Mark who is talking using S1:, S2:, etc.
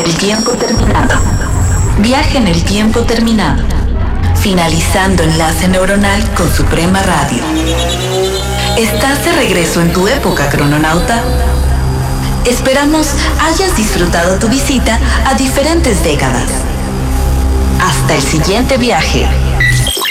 S1: el tiempo terminado. Viaje en el tiempo terminado. Finalizando enlace neuronal con Suprema Radio. ¿Estás de regreso en tu época, crononauta? Esperamos hayas disfrutado tu visita a diferentes décadas. Hasta el siguiente viaje.